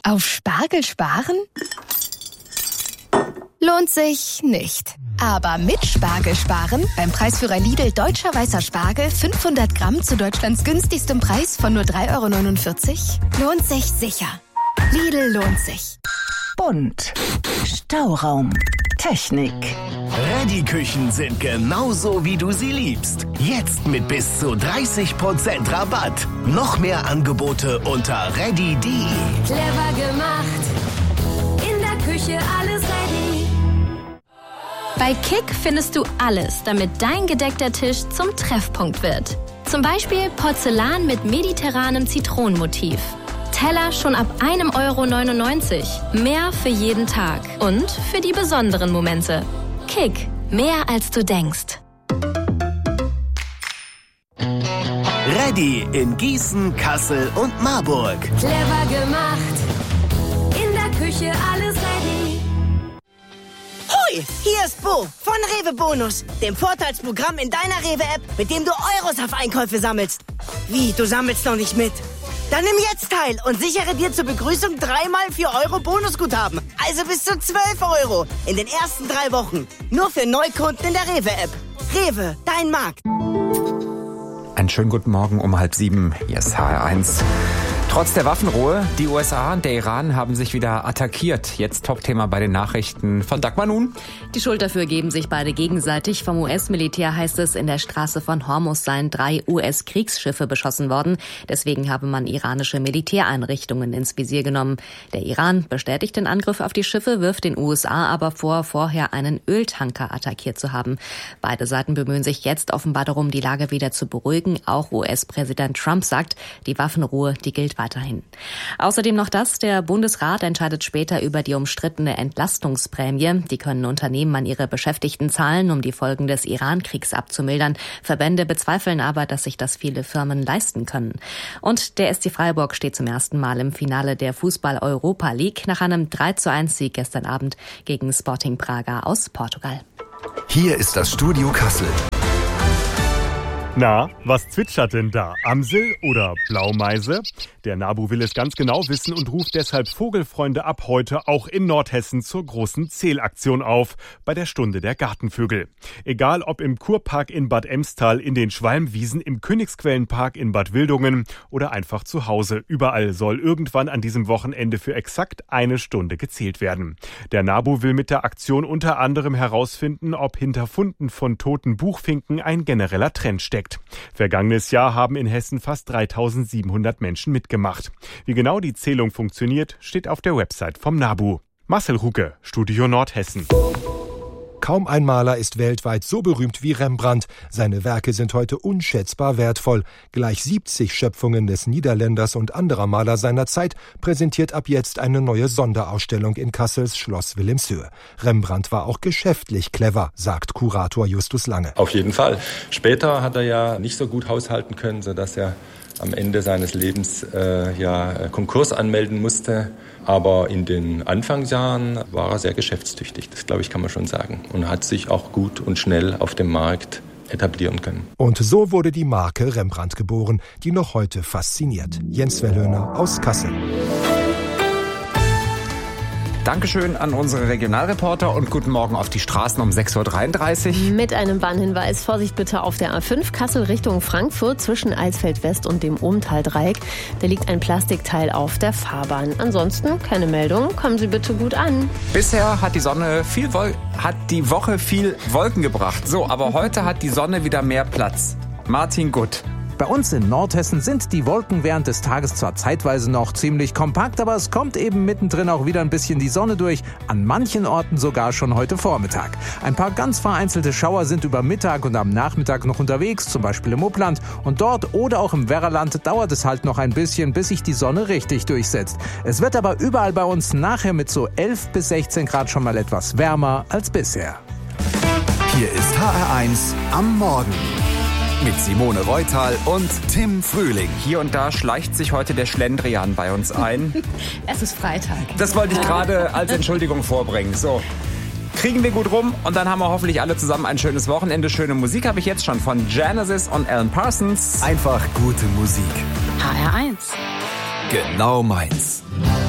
Auf Spargel sparen? Lohnt sich nicht. Aber mit Spargel sparen, beim Preisführer Lidl Deutscher Weißer Spargel 500 Gramm zu Deutschlands günstigstem Preis von nur 3,49 €, lohnt sich sicher. Lidl lohnt sich. Bunt. Stauraum. Technik. Reddy-Küchen sind genauso, wie du sie liebst. Jetzt mit bis zu 30% Rabatt. Noch mehr Angebote unter reddy.de. Clever gemacht. In der Küche alles ready. Bei Kick findest du alles, damit dein gedeckter Tisch zum Treffpunkt wird. Zum Beispiel Porzellan mit mediterranem Zitronenmotiv. Teller schon ab 1,99 €. Mehr für jeden Tag und für die besonderen Momente. Kick, mehr als du denkst. Reddy in Gießen, Kassel und Marburg. Clever gemacht. In der Küche alles ready. Hoi, hier ist Bo von Rewe Bonus, dem Vorteilsprogramm in deiner Rewe-App, mit dem du Euros auf Einkäufe sammelst. Wie, du sammelst noch nicht mit? Dann nimm jetzt teil und sichere dir zur Begrüßung 3x 4 € Bonusguthaben. Also bis zu 12 € in den ersten 3 Wochen. Nur für Neukunden in der Rewe-App. Rewe, dein Markt. Einen schönen guten Morgen um 6:30. Hier ist HR1. Trotz der Waffenruhe, die USA und der Iran haben sich wieder attackiert. Jetzt Topthema bei den Nachrichten von Dagmar Nun. Die Schuld dafür geben sich beide gegenseitig. Vom US-Militär heißt es, in der Straße von Hormuz seien 3 US-Kriegsschiffe beschossen worden. Deswegen habe man iranische Militäreinrichtungen ins Visier genommen. Der Iran bestätigt den Angriff auf die Schiffe, wirft den USA aber vor, vorher einen Öltanker attackiert zu haben. Beide Seiten bemühen sich jetzt offenbar darum, die Lage wieder zu beruhigen. Auch US-Präsident Trump sagt, die Waffenruhe, die gilt weiterhin. Außerdem noch das, der Bundesrat entscheidet später über die umstrittene Entlastungsprämie. Die können Unternehmen an ihre Beschäftigten zahlen, um die Folgen des Iran-Kriegs abzumildern. Verbände bezweifeln aber, dass sich das viele Firmen leisten können. Und der SC Freiburg steht zum ersten Mal im Finale der Fußball-Europa League nach einem 3:1-Sieg gestern Abend gegen Sporting Braga aus Portugal. Hier ist das Studio Kassel. Na, was zwitschert denn da? Amsel oder Blaumeise? Der NABU will es ganz genau wissen und ruft deshalb Vogelfreunde ab heute auch in Nordhessen zur großen Zählaktion auf, bei der Stunde der Gartenvögel. Egal ob im Kurpark in Bad Emstal, in den Schwalmwiesen, im Königsquellenpark in Bad Wildungen oder einfach zu Hause. Überall soll irgendwann an diesem Wochenende für exakt 1 Stunde gezählt werden. Der NABU will mit der Aktion unter anderem herausfinden, ob hinter Funden von toten Buchfinken ein genereller Trend steckt. Vergangenes Jahr haben in Hessen fast 3.700 Menschen mitgemacht. Wie genau die Zählung funktioniert, steht auf der Website vom NABU. Marcel Rucke, Studio Nordhessen. Kaum ein Maler ist weltweit so berühmt wie Rembrandt. Seine Werke sind heute unschätzbar wertvoll. Gleich 70 Schöpfungen des Niederländers und anderer Maler seiner Zeit präsentiert ab jetzt eine neue Sonderausstellung in Kassels Schloss Wilhelmshöhe. Rembrandt war auch geschäftlich clever, sagt Kurator Justus Lange. Auf jeden Fall. Später hat er ja nicht so gut haushalten können, sodass er am Ende seines Lebens Konkurs anmelden musste. Aber in den Anfangsjahren war er sehr geschäftstüchtig, das glaube ich kann man schon sagen. Und hat sich auch gut und schnell auf dem Markt etablieren können. Und so wurde die Marke Rembrandt geboren, die noch heute fasziniert. Jens Wellhöhner aus Kassel. Dankeschön an unsere Regionalreporter und guten Morgen auf die Straßen um 6:33 Uhr. Mit einem Warnhinweis. Vorsicht bitte auf der A5 Kassel Richtung Frankfurt zwischen Eisfeld West und dem Ohmtal-Dreieck. Da liegt ein Plastikteil auf der Fahrbahn. Ansonsten keine Meldung. Kommen Sie bitte gut an. Bisher hat die Woche viel Wolken gebracht. So, aber heute hat die Sonne wieder mehr Platz. Martin Gutt. Bei uns in Nordhessen sind die Wolken während des Tages zwar zeitweise noch ziemlich kompakt, aber es kommt eben mittendrin auch wieder ein bisschen die Sonne durch, an manchen Orten sogar schon heute Vormittag. Ein paar ganz vereinzelte Schauer sind über Mittag und am Nachmittag noch unterwegs, zum Beispiel im Upland. Und dort oder auch im Werraland dauert es halt noch ein bisschen, bis sich die Sonne richtig durchsetzt. Es wird aber überall bei uns nachher mit so 11 bis 16 Grad schon mal etwas wärmer als bisher. Hier ist HR1 am Morgen. Mit Simone Reutal und Tim Frühling. Hier und da schleicht sich heute der Schlendrian bei uns ein. Es ist Freitag. Das wollte ich gerade als Entschuldigung vorbringen. So, kriegen wir gut rum und dann haben wir hoffentlich alle zusammen ein schönes Wochenende. Schöne Musik habe ich jetzt schon von Genesis und Alan Parsons. Einfach gute Musik. HR1. Genau meins.